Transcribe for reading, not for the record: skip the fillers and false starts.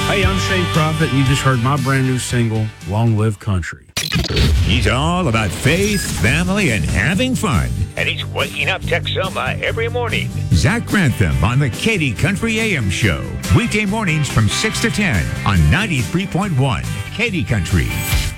Hey, I'm Shane Prophet, and you just heard my brand new single, Long Live Country. He's all about faith, family, and having fun. And he's waking up Texoma every morning. Zach Grantham on the Katy Country AM Show. Weekday mornings from 6 to 10 on 93.1 Katy Country.